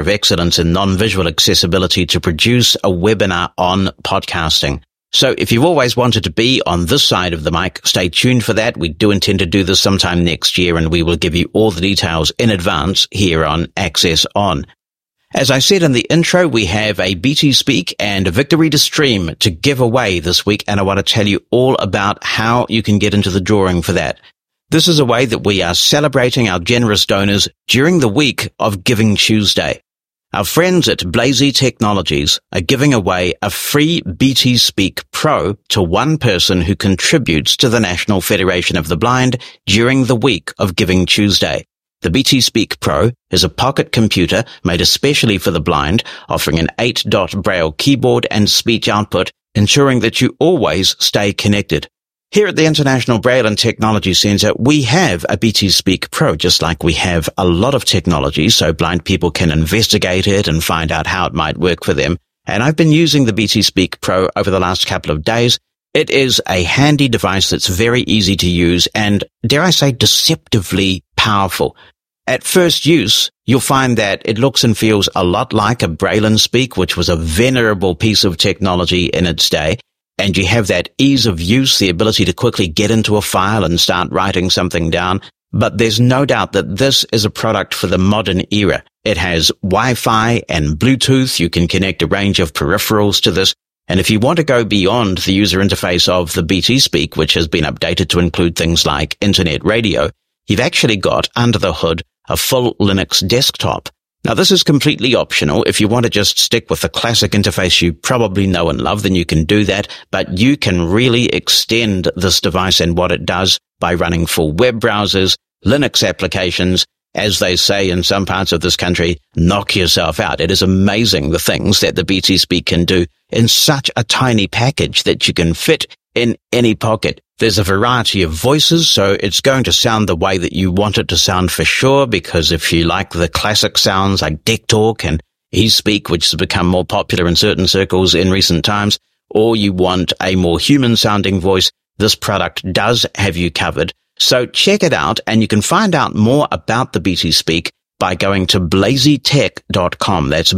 of Excellence in Non-Visual Accessibility to produce a webinar on podcasting. So if you've always wanted to be on this side of the mic, stay tuned for that. We do intend to do this sometime next year, and we will give you all the details in advance here on Access On. As I said in the intro, we have a BT Speak and a Victor Reader Stream to give away this week, and I want to tell you all about how you can get into the drawing for that. This is a way that we are celebrating our generous donors during the week of Giving Tuesday. Our friends at Blazy Technologies are giving away a free BT Speak Pro to one person who contributes to the National Federation of the Blind during the week of Giving Tuesday. The BT Speak Pro is a pocket computer made especially for the blind, offering an 8-dot Braille keyboard and speech output, ensuring that you always stay connected. Here at the International Braille and Technology Centre, we have a BT Speak Pro, just like we have a lot of technology, so blind people can investigate it and find out how it might work for them. And I've been using the BT Speak Pro over the last couple of days. It is a handy device that's very easy to use and, dare I say, deceptively powerful. At first use, you'll find that it looks and feels a lot like a Braille and Speak, which was a venerable piece of technology in its day. And you have that ease of use, the ability to quickly get into a file and start writing something down. But there's no doubt that this is a product for the modern era. It has Wi-Fi and Bluetooth. You can connect a range of peripherals to this. And if you want to go beyond the user interface of the BT Speak, which has been updated to include things like internet radio, you've actually got under the hood a full Linux desktop. Now, this is completely optional. If you want to just stick with the classic interface you probably know and love, then you can do that. But you can really extend this device and what it does by running full web browsers, Linux applications. As they say in some parts of this country, knock yourself out. It is amazing the things that the BT Speak can do in such a tiny package that you can fit in any pocket. There's a variety of voices, so it's going to sound the way that you want it to sound for sure, because if you like the classic sounds like Deck Talk and eSpeak, which has become more popular in certain circles in recent times, or you want a more human-sounding voice, this product does have you covered. So check it out, and you can find out more about the BT Speak by going to blazytech.com. That's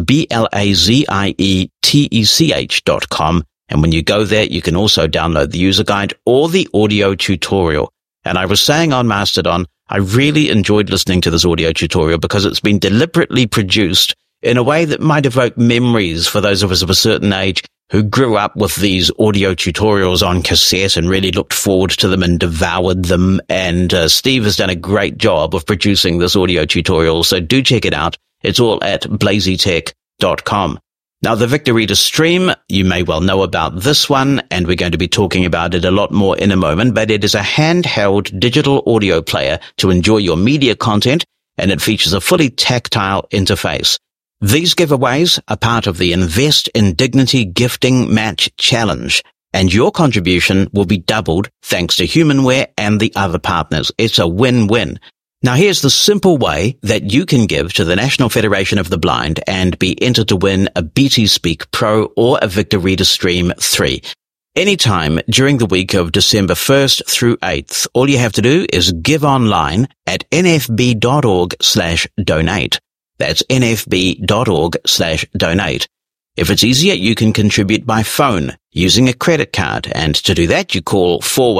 blazietech.com. And when you go there, you can also download the user guide or the audio tutorial. And I was saying on Mastodon, I really enjoyed listening to this audio tutorial because it's been deliberately produced in a way that might evoke memories for those of us of a certain age who grew up with these audio tutorials on cassette and really looked forward to them and devoured them. And Steve has done a great job of producing this audio tutorial, so do check it out. It's all at blazytech.com. Now, the Victor Reader Stream, you may well know about this one, and we're going to be talking about it a lot more in a moment, but it is a handheld digital audio player to enjoy your media content, and it features a fully tactile interface. These giveaways are part of the Invest in Dignity Gifting Match Challenge, and your contribution will be doubled thanks to Humanware and the other partners. It's a win-win. Now, here's the simple way that you can give to the National Federation of the Blind and be entered to win a BT Speak Pro or a Victor Reader Stream 3. Anytime during the week of December 1st through 8th, all you have to do is give online at nfb.org/donate. That's nfb.org/donate. If it's easier, you can contribute by phone using a credit card. And to do that, you call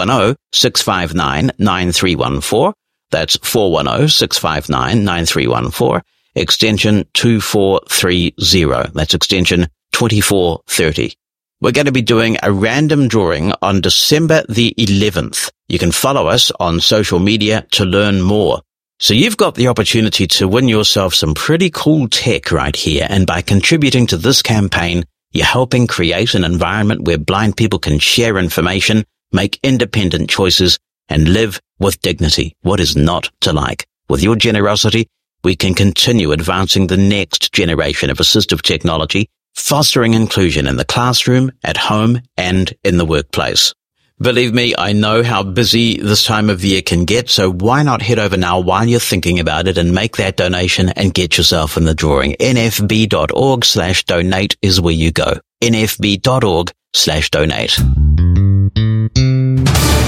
410-659-9314. That's 410-659-9314, extension 2430. That's extension 2430. We're going to be doing a random drawing on December the 11th. You can follow us on social media to learn more. So you've got the opportunity to win yourself some pretty cool tech right here. And by contributing to this campaign, you're helping create an environment where blind people can share information, make independent choices, and live with dignity. What is not to like? With your generosity, we can continue advancing the next generation of assistive technology, fostering inclusion in the classroom, at home, and in the workplace. Believe me, I know how busy this time of year can get, so why not head over now while you're thinking about it and make that donation and get yourself in the drawing. nfb.org/donate is where you go. nfb.org/donate.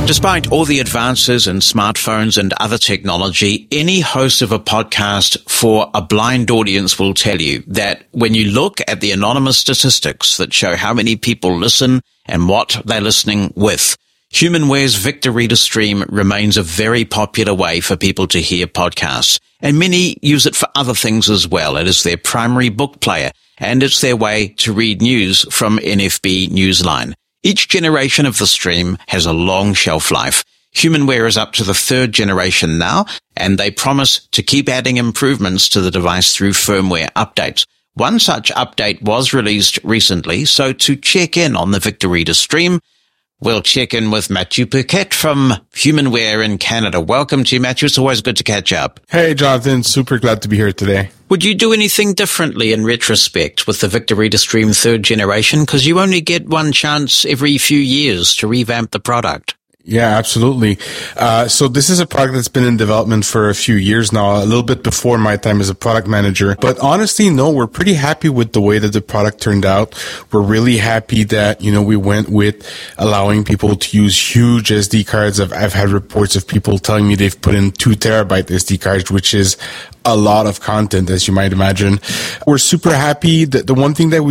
Despite all the advances in smartphones and other technology, any host of a podcast for a blind audience will tell you that when you look at the anonymous statistics that show how many people listen and what they're listening with, HumanWare's Victor Reader Stream remains a very popular way for people to hear podcasts. And many use it for other things as well. It is their primary book player, and it's their way to read news from NFB Newsline. Each generation of the stream has a long shelf life. HumanWare is up to the 3rd generation now, and they promise to keep adding improvements to the device through firmware updates. One such update was released recently, so to check in on the Victor Reader Stream, we'll check in with Matthew Paquette from HumanWare in Canada. Welcome to you, Matthew. It's always good to catch up. Hey, Jonathan. Super glad to be here today. Would you do anything differently in retrospect with the Victor Reader Stream 3rd generation? Because you only get one chance every few years to revamp the product. Yeah, absolutely. So this is a product that's been in development for a few years now, a little bit before my time as a product manager. But honestly, no, we're pretty happy with the way that the product turned out. We're really happy that, we went with allowing people to use huge SD cards. I've had reports of people telling me they've put in 2 terabyte SD cards, which is a lot of content, as you might imagine. We're super happy that the one thing that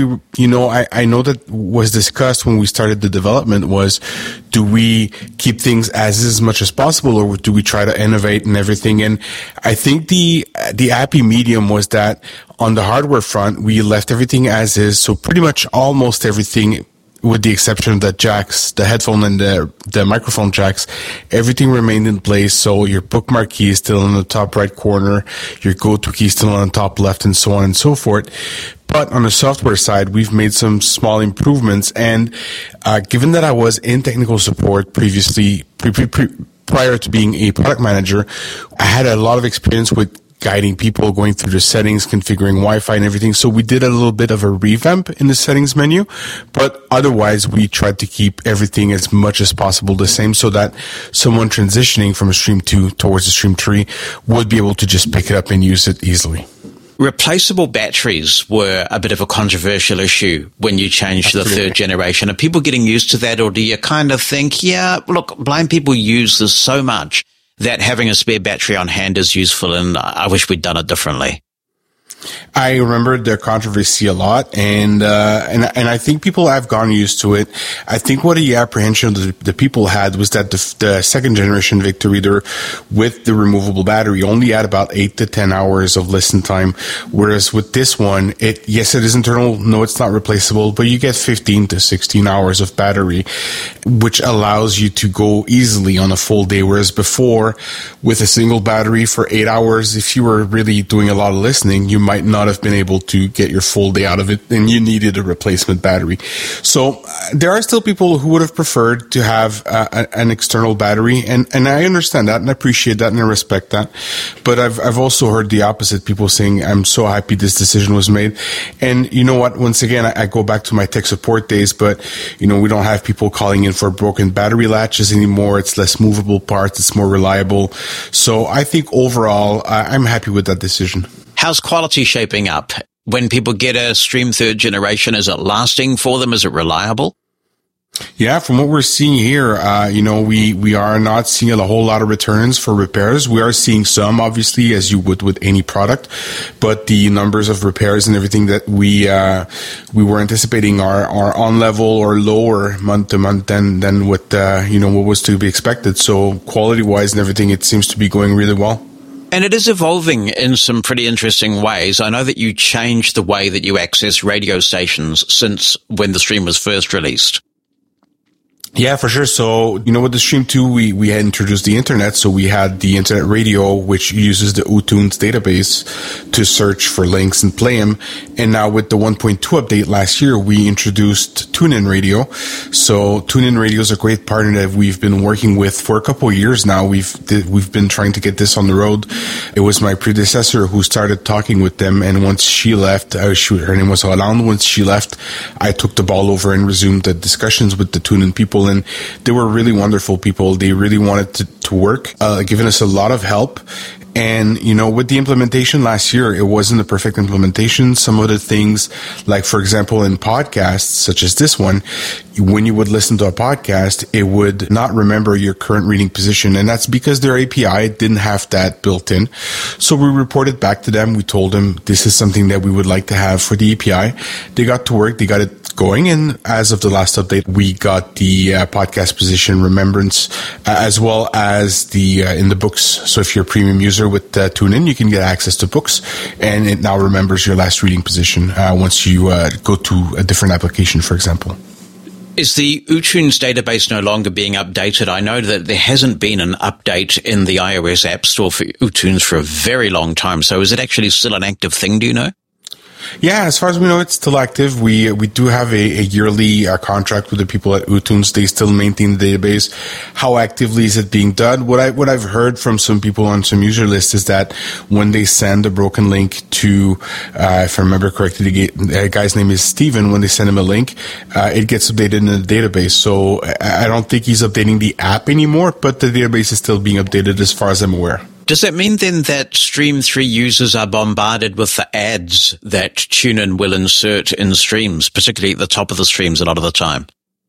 I know that was discussed when we started the development was, do we keep things as much as possible, or do we try to innovate and everything? And I think the happy medium was that on the hardware front, we left everything as is. So pretty much almost everything, with the exception of the jacks, the headphone and the microphone jacks, everything remained in place. So your bookmark key is still in the top right corner, your go-to key is still on the top left, and so on and so forth. But on the software side, we've made some small improvements. And given that I was in technical support previously, prior to being a product manager, I had a lot of experience with guiding people, going through the settings, configuring Wi-Fi and everything. So we did a little bit of a revamp in the settings menu, but otherwise we tried to keep everything as much as possible the same, so that someone transitioning from a Stream 2 towards a Stream 3 would be able to just pick it up and use it easily. Replaceable batteries were a bit of a controversial issue when you changed the 3rd generation. Are people getting used to that, or do you kind of think, yeah, look, blind people use this so much that having a spare battery on hand is useful, and I wish we'd done it differently? I remember the controversy a lot, and I think people have gotten used to it. I think what the apprehension the people had was that the 2nd generation Victor Reader with the removable battery only had about 8 to 10 hours of listen time, whereas with this one, yes, it is internal. No, it's not replaceable, but you get 15 to 16 hours of battery, which allows you to go easily on a full day. Whereas before, with a single battery for 8 hours, if you were really doing a lot of listening, you might not have been able to get your full day out of it, and you needed a replacement battery. So there are still people who would have preferred to have an external battery, and I understand that and I appreciate that and I respect that. But I've also heard the opposite, people saying, I'm so happy this decision was made. And you know what, once again, I go back to my tech support days, but we don't have people calling in for broken battery latches anymore. It's less movable parts, it's more reliable. So I think overall, I'm happy with that decision. How's quality shaping up? When people get a Stream 3rd generation, is it lasting for them? Is it reliable? Yeah, from what we're seeing here, we are not seeing a whole lot of returns for repairs. We are seeing some, obviously, as you would with any product, but the numbers of repairs and everything that we were anticipating are on level or lower month to month than what what was to be expected. So quality-wise and everything, it seems to be going really well. And it is evolving in some pretty interesting ways. I know that you changed the way that you access radio stations since when the Stream was first released. Yeah, for sure. So, with the Stream 2, we had introduced the internet. So we had the internet radio, which uses the uTunes database to search for links and play them. And now with the 1.2 update last year, we introduced TuneIn Radio. So TuneIn Radio is a great partner that we've been working with for a couple of years now. We've been trying to get this on the road. It was my predecessor who started talking with them. And once she left, her name was Hollande. Once she left, I took the ball over and resumed the discussions with the TuneIn people. And they were really wonderful people. They really wanted to work, giving us a lot of help. And, with the implementation last year, it wasn't a perfect implementation. Some of the things, like, for example, in podcasts, such as this one, when you would listen to a podcast, it would not remember your current reading position. And that's because their API didn't have that built in. So we reported back to them. We told them this is something that we would like to have for the API. They got to work. They got it going. And as of the last update, we got the podcast position remembrance, as well as the in the books. So if you're a premium user with TuneIn, you can get access to books, and it now remembers your last reading position once you go to a different application, for example. Is the uTunes database no longer being updated? I know that there hasn't been an update in the iOS App Store for uTunes for a very long time. So is it actually still an active thing, do you know? Yeah, as far as we know, it's still active. We do have a yearly contract with the people at uTunes. They still maintain the database. How actively is it being done? What I've heard from some people on some user lists is that when they send a broken link to, if I remember correctly, the guy's name is Steven, when they send him a link, it gets updated in the database. So I don't think he's updating the app anymore, but the database is still being updated as far as I'm aware. Does that mean then that Stream 3 users are bombarded with the ads that TuneIn will insert in streams, particularly at the top of the streams a lot of the time?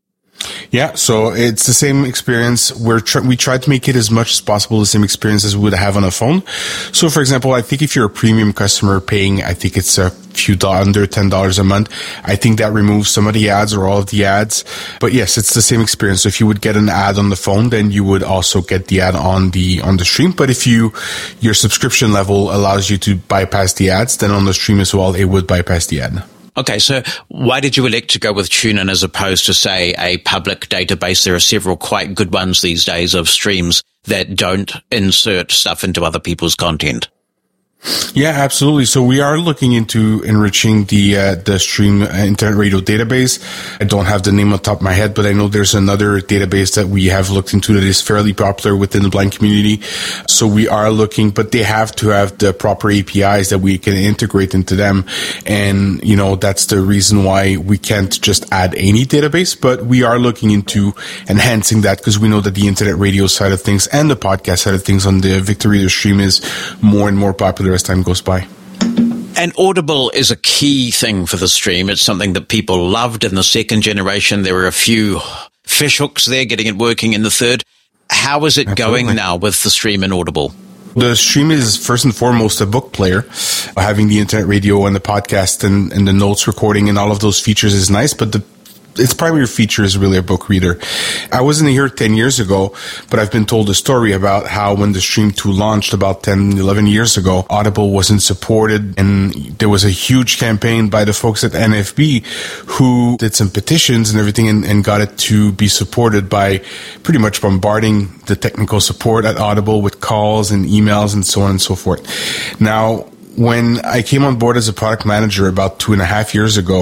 Yeah, so it's the same experience. We try to make it as much as possible the same experience as we would have on a phone. So, for example, I think if you're a premium customer paying, I think it's a few under $10 a month, I think that removes some of the ads or all of the ads. But yes, it's the same experience. So if you would get an ad on the phone, then you would also get the ad on the stream. But if your subscription level allows you to bypass the ads, then on the stream as well, it would bypass the ad. Okay, so why did you elect to go with TuneIn as opposed to, say, a public database? There are several quite good ones these days of streams that don't insert stuff into other people's content. Yeah, absolutely. So we are looking into enriching the Stream Internet Radio database. I don't have the name on top of my head, but I know there's another database that we have looked into that is fairly popular within the blind community. So we are looking, but they have to have the proper APIs that we can integrate into them. And, that's the reason why we can't just add any database, but we are looking into enhancing that because we know that the Internet Radio side of things and the podcast side of things on the Victor Reader stream is more and more popular as time goes by. And Audible is a key thing for the stream. It's something that people loved in the second generation. There were a few fish hooks there, getting it working in the third. How is it going now with the stream and Audible? The stream is first and foremost a book player. Having the Internet Radio and the podcast and the notes recording and all of those features is nice, but its primary feature is really a book reader. I wasn't here 10 years ago, but I've been told a story about how when the Stream 2 launched about 10, 11 years ago, Audible wasn't supported, and there was a huge campaign by the folks at NFB who did some petitions and everything and got it to be supported by pretty much bombarding the technical support at Audible with calls and emails and so on and so forth. Now, when I came on board as a product manager about 2.5 years ago,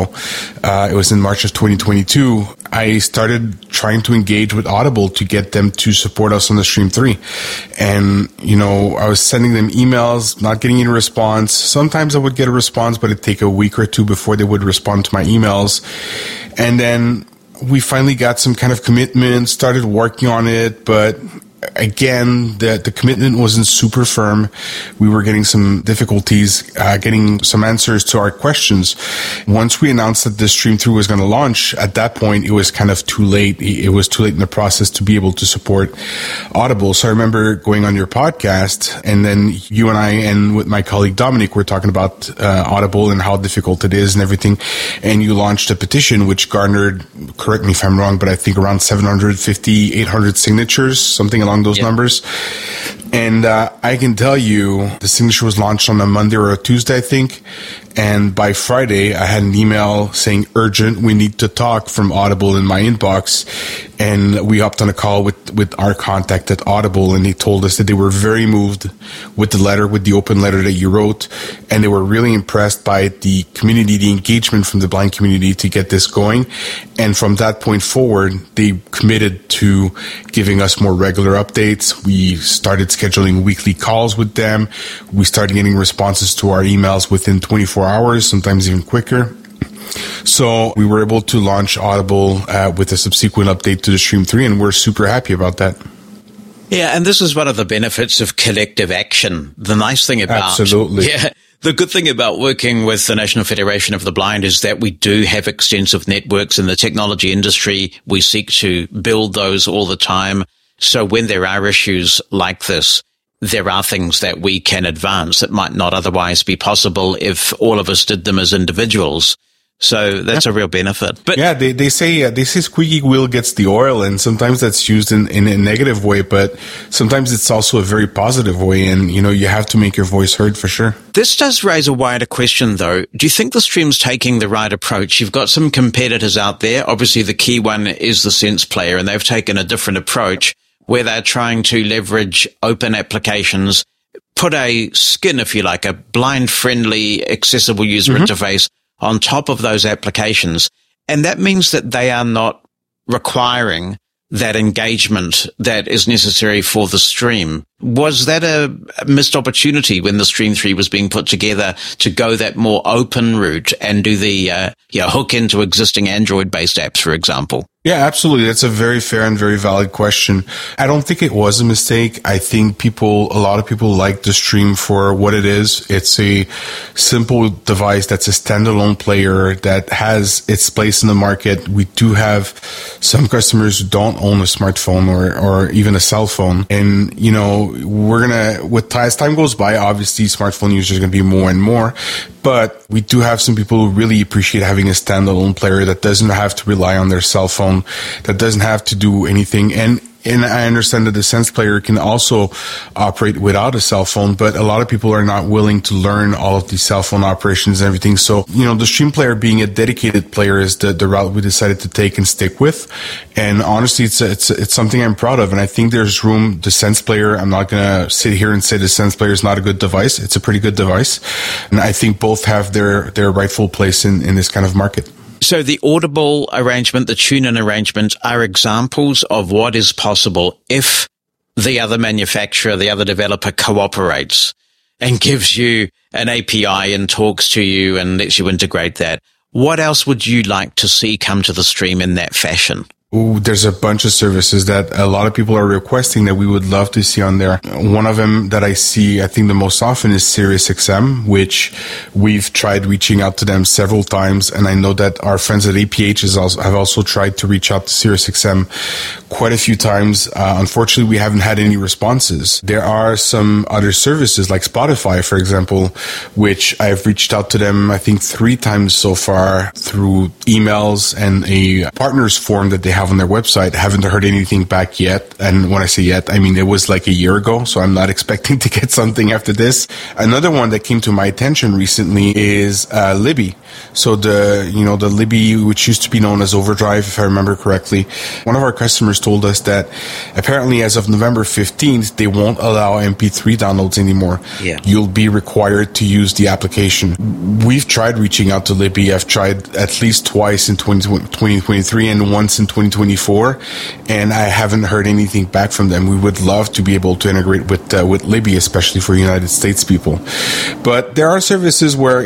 it was in March of 2022, I started trying to engage with Audible to get them to support us on the Stream 3. And, I was sending them emails, not getting any response. Sometimes I would get a response, but it'd take a week or two before they would respond to my emails. And then we finally got some kind of commitment, started working on it, but again, the commitment wasn't super firm. We were getting some difficulties getting some answers to our questions. Once we announced that the Stream 3 was going to launch, at that point, it was kind of too late. It was too late in the process to be able to support Audible. So I remember going on your podcast, and then you and I and with my colleague Dominic were talking about Audible and how difficult it is and everything. And you launched a petition which garnered, correct me if I'm wrong, but I think around 750, 800 signatures, something along those numbers. And I can tell you the signature was launched on a Monday or a Tuesday, I think. And by Friday, I had an email saying, urgent, we need to talk, from Audible in my inbox. And we hopped on a call with our contact at Audible, and they told us that they were very moved with the letter, with the open letter that you wrote. And they were really impressed by the community, the engagement from the blind community to get this going. And from that point forward, they committed to giving us more regular updates. We started scheduling weekly calls with them. We started getting responses to our emails within 24 hours, sometimes even quicker. So we were able to launch Audible with a subsequent update to the Stream 3, and we're super happy about that. Yeah, and this is one of the benefits of collective action. The nice thing about... Absolutely. Yeah. The good thing about working with the National Federation of the Blind is that we do have extensive networks in the technology industry. We seek to build those all the time. So when there are issues like this, there are things that we can advance that might not otherwise be possible if all of us did them as individuals. So that's a real benefit. But yeah, they say squeaky wheel gets the oil, and sometimes that's used in a negative way, but sometimes it's also a very positive way, and you have to make your voice heard for sure. This does raise a wider question though. Do you think the stream's taking the right approach? You've got some competitors out there. Obviously the key one is the Sense Player, and they've taken a different approach where they're trying to leverage open applications, put a skin, if you like, a blind-friendly, accessible user interface on top of those applications. And that means that they are not requiring that engagement that is necessary for the stream. Was that a missed opportunity when the Stream 3 was being put together to go that more open route and do the hook into existing Android-based apps, for example? Yeah, absolutely. That's a very fair and very valid question. I don't think it was a mistake. I think a lot of people like the Stream for what it is. It's a simple device that's a standalone player that has its place in the market. We do have some customers who don't own a smartphone or even a cell phone. And, as time goes by, obviously smartphone users are going to be more and more. But we do have some people who really appreciate having a standalone player that doesn't have to rely on their cell phone, that doesn't have to do anything. And I understand that the Sense Player can also operate without a cell phone, but a lot of people are not willing to learn all of these cell phone operations and everything. So, the Stream Player being a dedicated player is the route we decided to take and stick with. And honestly, it's something I'm proud of. And I think there's room. The Sense Player, I'm not going to sit here and say the Sense Player is not a good device. It's a pretty good device. And I think both have their rightful place in this kind of market. So the Audible arrangement, the TuneIn arrangement are examples of what is possible if the other manufacturer, the other developer cooperates and gives you an API and talks to you and lets you integrate that. What else would you like to see come to the stream in that fashion? Ooh, there's a bunch of services that a lot of people are requesting that we would love to see on there. One of them that I see, I think the most often is SiriusXM, which we've tried reaching out to them several times. And I know that our friends at APH have also tried to reach out to SiriusXM quite a few times. Unfortunately, we haven't had any responses. There are some other services like Spotify, for example, which I've reached out to them, I think 3 times so far through emails and a partners form that they have on their website. Haven't heard anything back yet. And when I say yet, I mean it was like a year ago, so I'm not expecting to get something after this. Another one that came to my attention recently is Libby. So the Libby, which used to be known as Overdrive, if I remember correctly, one of our customers told us that apparently as of November 15th, they won't allow MP3 downloads anymore. Yeah. You'll be required to use the application. We've tried reaching out to Libby. I've tried at least twice in 2023 and once in 2024, and I haven't heard anything back from them. We would love to be able to integrate with Libby, especially for United States people. But there are services where,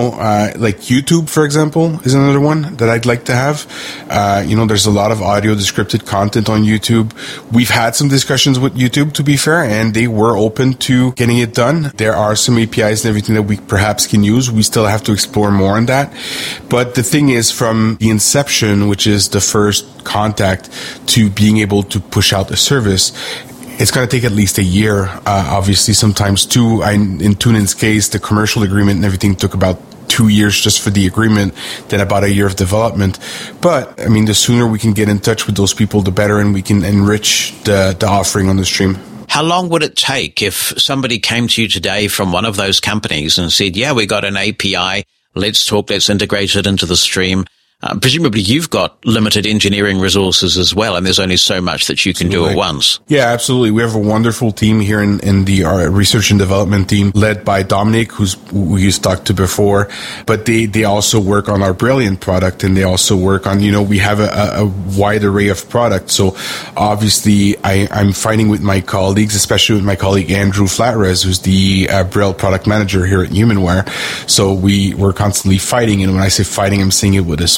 like YouTube, for example, is another one that I'd like to have. There's a lot of audio descripted content on YouTube. We've had some discussions with YouTube, to be fair, and they were open to getting it done. There are some APIs and everything that we perhaps can use. We still have to explore more on that. But the thing is, from the inception, which is the first contact, to being able to push out the service, it's going to take at least a year, obviously sometimes 2. In TuneIn's case, the commercial agreement and everything took about 2 years just for the agreement, then about a year of development. But, I mean, the sooner we can get in touch with those people, the better, and we can enrich the offering on the stream. How long would it take if somebody came to you today from one of those companies and said, yeah, we got an API, let's talk, let's integrate it into the stream? Presumably you've got limited engineering resources as well, and there's only so much that you can do at once. Yeah, absolutely. We have a wonderful team here in the research and development team led by Dominic, who you talked to before. But they also work on our Brilliant product, and they also work on, we have a wide array of products. So obviously I'm fighting with my colleagues, especially with my colleague Andrew Flatres, who's the Braille product manager here at HumanWare. So we're constantly fighting. And when I say fighting, I'm saying it with a smile.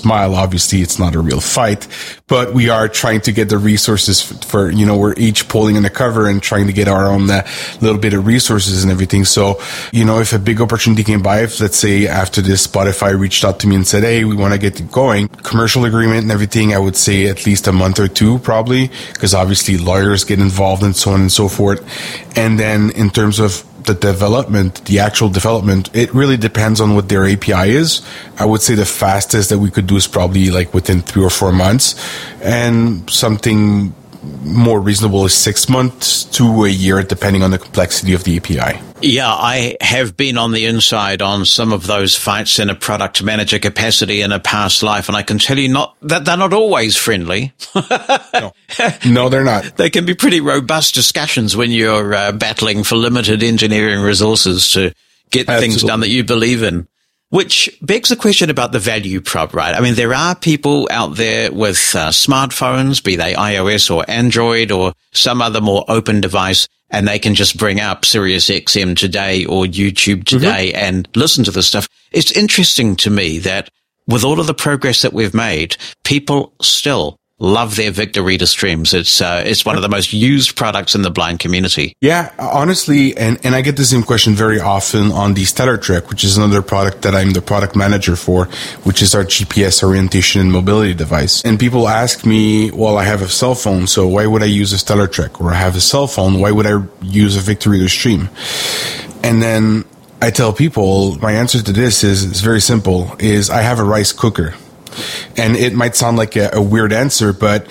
smile. Obviously, it's not a real fight, but we are trying to get the resources for, we're each pulling in the cover and trying to get our own little bit of resources and everything. So, if a big opportunity came by, if let's say after this Spotify reached out to me and said, hey, we want to get it going, commercial agreement and everything, I would say at least a month or two probably, because obviously lawyers get involved and so on and so forth. And then in terms of the actual development, it really depends on what their API is. I would say the fastest that we could do is probably like within 3 or 4 months, and something more reasonable is 6 months to a year, depending on the complexity of the API. Yeah, I have been on the inside on some of those fights in a product manager capacity in a past life, and I can tell you that they're not always friendly. No, they're not. They can be pretty robust discussions when you're battling for limited engineering resources to get things done that you believe in. Which begs the question about the value prop, right? I mean, there are people out there with smartphones, be they iOS or Android or some other more open device, and they can just bring up SiriusXM today or YouTube today and listen to this stuff. It's interesting to me that with all of the progress that we've made, people still love their Victor Reader streams. It's one of the most used products in the blind community. Yeah, honestly, and I get the same question very often on the Stellar Trek, which is another product that I'm the product manager for, which is our GPS orientation and mobility device. And people ask me, well, I have a cell phone, so why would I use a Stellar Trek? Or I have a cell phone, why would I use a Victor Reader stream? And then I tell people, my answer to this is very simple, is I have a rice cooker. And it might sound like a weird answer, but,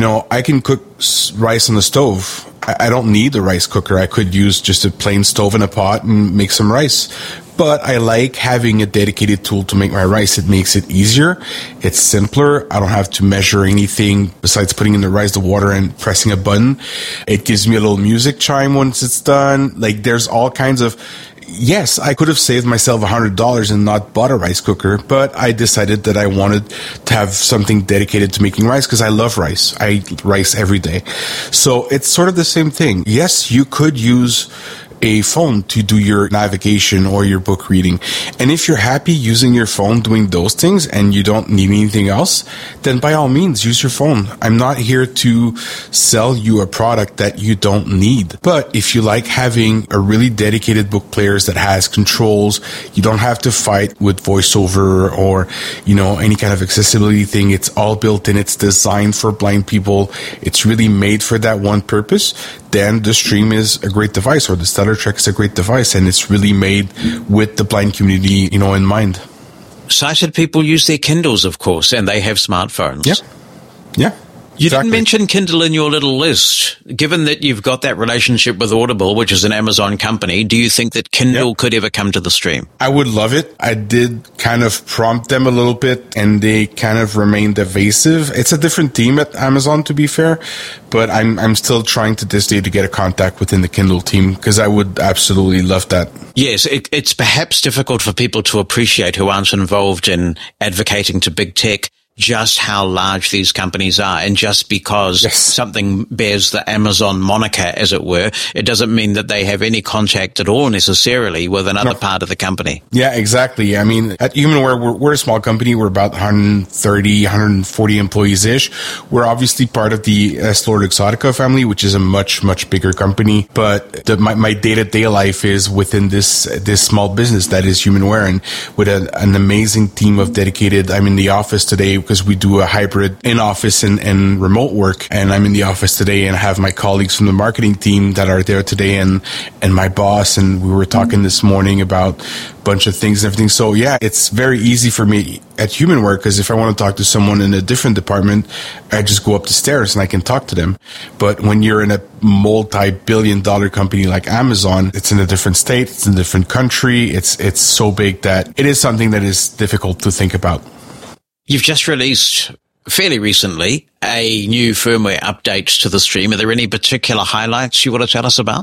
I can cook rice on the stove. I don't need a rice cooker. I could use just a plain stove and a pot and make some rice. But I like having a dedicated tool to make my rice. It makes it easier. It's simpler. I don't have to measure anything besides putting in the rice, the water, and pressing a button. It gives me a little music chime once it's done. Like, there's all kinds of... Yes, I could have saved myself $100 and not bought a rice cooker, but I decided that I wanted to have something dedicated to making rice because I love rice. I eat rice every day. So it's sort of the same thing. Yes, you could use a phone to do your navigation or your book reading. And if you're happy using your phone doing those things and you don't need anything else, then by all means, use your phone. I'm not here to sell you a product that you don't need. But if you like having a really dedicated book player that has controls, you don't have to fight with VoiceOver or, any kind of accessibility thing. It's all built in. It's designed for blind people. It's really made for that one purpose. Then the Stream is a great device, or the Stellar Trek is a great device, and it's really made with the blind community, in mind. Sighted people use their Kindles, of course, and they have smartphones. Yeah. You didn't mention Kindle in your little list. Given that you've got that relationship with Audible, which is an Amazon company, do you think that Kindle could ever come to the Stream? I would love it. I did kind of prompt them a little bit, and they kind of remained evasive. It's a different team at Amazon, to be fair, but I'm still trying to this day to get a contact within the Kindle team, because I would absolutely love that. Yes, it's perhaps difficult for people to appreciate who aren't involved in advocating to big tech just how large these companies are. And just because something bears the Amazon moniker, as it were, it doesn't mean that they have any contact at all necessarily with another part of the company. Yeah, exactly. I mean, at Humanware, we're a small company. We're about 130, 140 employees-ish. We're obviously part of the EssilorLuxottica family, which is a much, much bigger company. But my day-to-day life is within this small business that is Humanware, and with an amazing team of dedicated. I'm in the office today because we do a hybrid in-office and remote work. And I'm in the office today and have my colleagues from the marketing team that are there today and my boss. And we were talking this morning about a bunch of things and everything. So yeah, it's very easy for me at Humanware, because if I want to talk to someone in a different department, I just go up the stairs and I can talk to them. But when you're in a multi-billion-dollar company like Amazon, it's in a different state, it's in a different country. It's so big that it is something that is difficult to think about. You've just released, fairly recently, a new firmware update to the Stream. Are there any particular highlights you want to tell us about?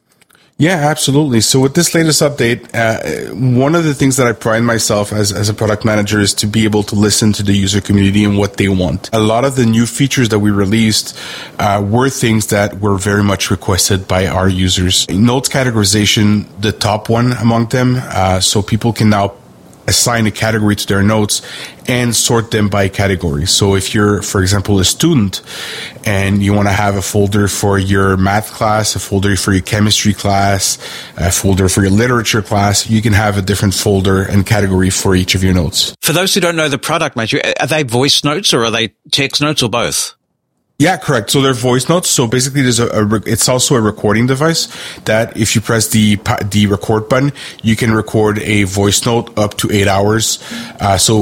Yeah, absolutely. So with this latest update, one of the things that I pride myself as a product manager is to be able to listen to the user community and what they want. A lot of the new features that we released were things that were very much requested by our users. Notes categorization, the top one among them, so people can now assign a category to their notes and sort them by category. So if you're, for example, a student and you want to have a folder for your math class, a folder for your chemistry class, a folder for your literature class, you can have a different folder and category for each of your notes. For those who don't know the product, Matthew, are they voice notes or are they text notes or both? Yeah, correct. So they're voice notes. So basically, there's it's also a recording device that if you press the record button, you can record a voice note up to 8 hours. So